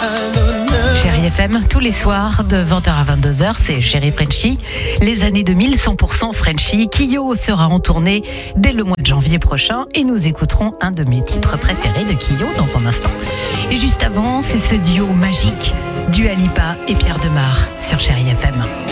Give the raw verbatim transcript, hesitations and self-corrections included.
Chérie F M, tous les soirs de vingt heures à vingt-deux heures, c'est Chérie Frenchy. Les années deux mille, cent pour cent Frenchy. Kyo sera en tournée dès le mois de janvier prochain et nous écouterons un de mes titres préférés de Kyo dans un instant. Et juste avant, c'est ce duo magique, Dua Lipa et Pierre Demar sur Chérie F M.